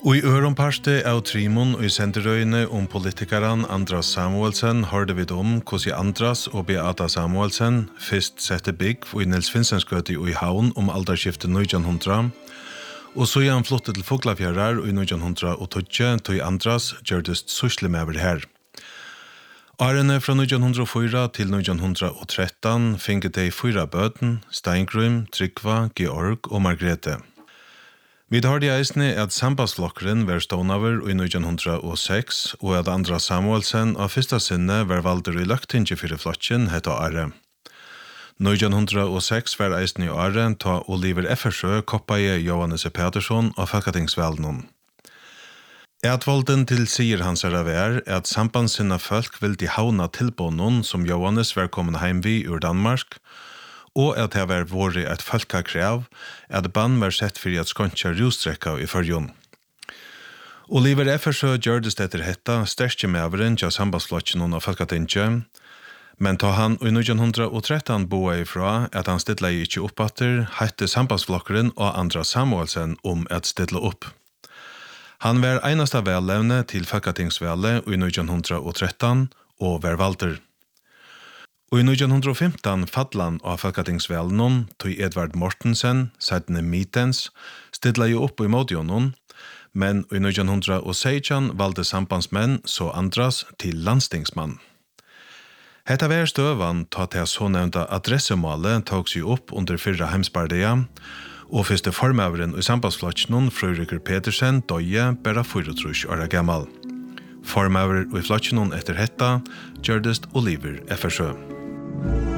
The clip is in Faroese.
Og I øronparste av Trimon og I senderøyene politikaran Andras Samuelsen hørte vi om hvordan Andras og Beata Samuelsen først sette bygg i Nils Finsensgøte I Havn alderskiftet 1900, og så han flyttet til Fuglafjærar I 1912 til Andras gjørtes syslemever her. Årene fra 1904 til 1913 finket de 4 bøten, Steingrym, Trygva, Georg og Margrethe. Vi hørte eisne at sambandsflokkeren var stånaver I 1906, og at Andras Samuelsen av første sinne var valder I løgtinge for flokken hette Are. 1906 var eisne I Are ta Oliver Effersjø koppaie Johannes Petersson av Folketingsvelden. Etvolden til sier hans er at sambandssinna folk vil de havna tilbånden som Johannes var kommet heim vi ur Danmark, og at det var vært et folkekrav at bann var sett for at skåntja rustrekka I førjon. Oliver Effersjø gjørdes etter hetta sterske meveren til sambandsflokken av Folketinget, men ta han I 1913 boa ifra at han stidla ikke oppatter, hette sambandsflokkeren og Andras Samuelsen at stidla opp. Han var einasta vellevne til Folketingsvelle I 1913 og var valder. Og I 1915 fattlan av Folketingsvellen tog Edvard Mortensen, settene Mitens, stidla jo opp I Modionon, men I 1916 valde sambandsmenn så Andras til landstingsmann. Hetta var støvan ta til så nevnta adressemålet tog seg opp under 4 heimsbardia, og første formøveren I sambandsflokken Frøyriker Petersen døye bare 34 år gammal. Formøver I flokken etter hetta gjørdest Oliver Effersjø.